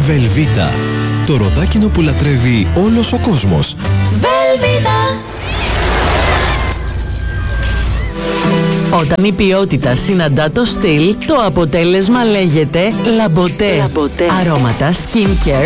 Βελβίτα. Το ροδάκινο που λατρεύει όλος ο κόσμος. Βελβίτα. Όταν η ποιότητα συναντά το στυλ, το αποτέλεσμα λέγεται Λαμποτέ. Αρώματα, skincare,